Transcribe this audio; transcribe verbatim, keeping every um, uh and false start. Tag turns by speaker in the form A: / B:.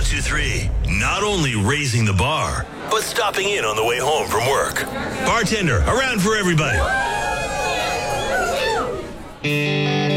A: one two three. Not only raising the bar, but stopping in on the way home from work. Bartender, around for everybody.